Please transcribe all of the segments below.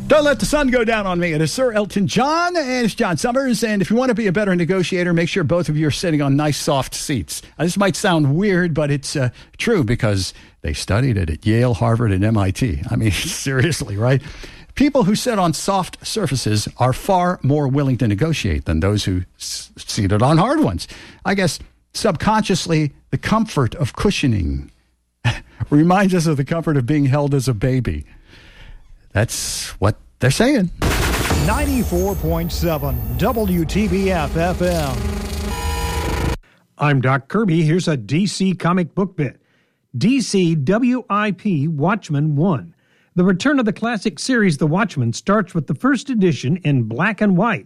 Don't let the sun go down on me. It is Sir Elton John, and it's John Summers. And if you want to be a better negotiator, make sure both of you are sitting on nice, soft seats. This might sound weird, but it's true because they studied it at Yale, Harvard, and MIT. I mean, seriously, right? People who sit on soft surfaces are far more willing to negotiate than those who seated on hard ones. I guess subconsciously, the comfort of cushioning reminds us of the comfort of being held as a baby. That's what they're saying. 94.7 WTBF FM. I'm Doc Kirby. Here's a DC comic book bit. DC WIP Watchmen 1. The return of the classic series The Watchmen starts with the first edition in black and white.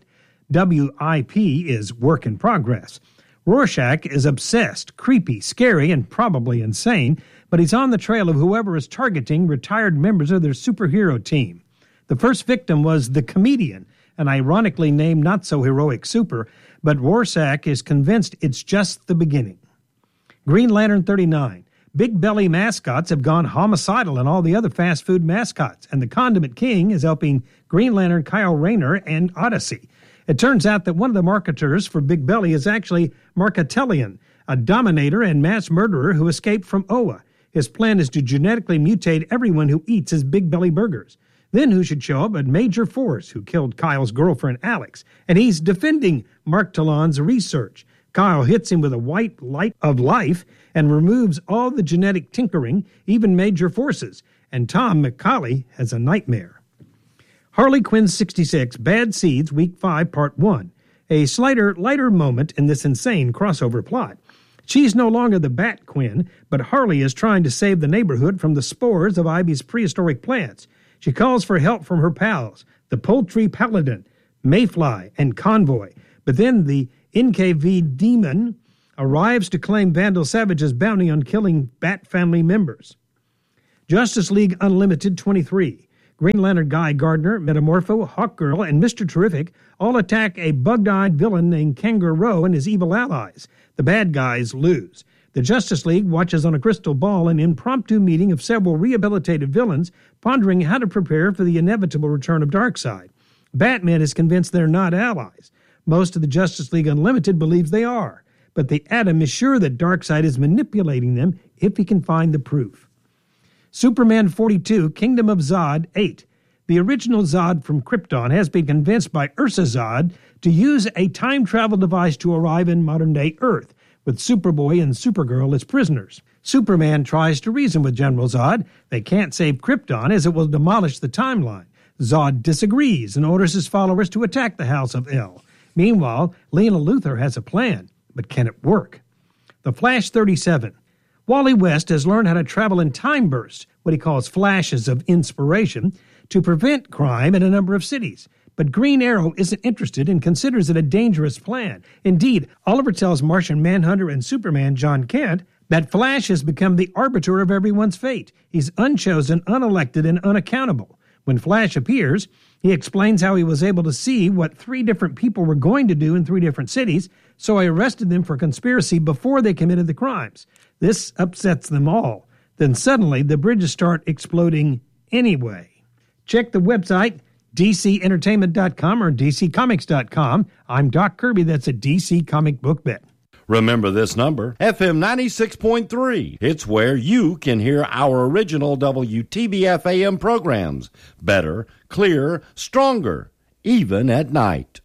WIP is work in progress. Rorschach is obsessed, creepy, scary, and probably insane, but he's on the trail of whoever is targeting retired members of their superhero team. The first victim was the Comedian, an ironically named not-so-heroic super, but Rorschach is convinced it's just the beginning. Green Lantern 39. Big Belly mascots have gone homicidal in all the other fast food mascots, and the Condiment King is helping Green Lantern Kyle Rayner and Odyssey. It turns out that one of the marketers for Big Belly is actually Markatellian, a dominator and mass murderer who escaped from Oa. His plan is to genetically mutate everyone who eats his Big Belly burgers. Then who should show up but Major Force, who killed Kyle's girlfriend Alex, and he's defending Mark Talon's research. Kyle hits him with a white light of life and removes all the genetic tinkering, even Major Force's, and Tom McCauley has a nightmare. Harley Quinn 66, Bad Seeds, Week 5, Part 1. A lighter moment in this insane crossover plot. She's no longer the Bat Quinn, but Harley is trying to save the neighborhood from the spores of Ivy's prehistoric plants. She calls for help from her pals, the Poultry Paladin, Mayfly, and Convoy. But then the NKV Demon arrives to claim Vandal Savage's bounty on killing Bat family members. Justice League Unlimited 23. Green Lantern Guy Gardner, Metamorpho, Hawkgirl, and Mr. Terrific all attack a bug-eyed villain named Kangaroo and his evil allies. The bad guys lose. The Justice League watches on a crystal ball an impromptu meeting of several rehabilitated villains pondering how to prepare for the inevitable return of Darkseid. Batman is convinced they're not allies. Most of the Justice League Unlimited believes they are, but the Atom is sure that Darkseid is manipulating them if he can find the proof. Superman 42, Kingdom of Zod 8. The original Zod from Krypton has been convinced by Ursa Zod to use a time travel device to arrive in modern-day Earth, with Superboy and Supergirl as prisoners. Superman tries to reason with General Zod. They can't save Krypton as it will demolish the timeline. Zod disagrees and orders his followers to attack the House of El. Meanwhile, Lena Luthor has a plan, but can it work? The Flash 37. Wally West has learned how to travel in time bursts, what he calls flashes of inspiration, to prevent crime in a number of cities. But Green Arrow isn't interested and considers it a dangerous plan. Indeed, Oliver tells Martian Manhunter and Superman John Kent that Flash has become the arbiter of everyone's fate. He's unchosen, unelected, and unaccountable. When Flash appears, he explains how he was able to see what 3 different people were going to do in 3 different cities, so I arrested them for conspiracy before they committed the crimes. This upsets them all. Then suddenly, the bridges start exploding anyway. Check the website, DCEntertainment.com or DCComics.com. I'm Doc Kirby. That's a DC Comic Book Bit. Remember this number, FM 96.3. It's where you can hear our original WTBF AM programs. Better, clearer, stronger, even at night.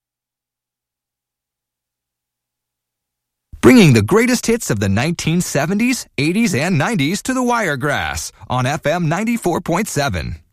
Bringing the greatest hits of the 1970s, 80s, and 90s to the Wiregrass on FM 94.7.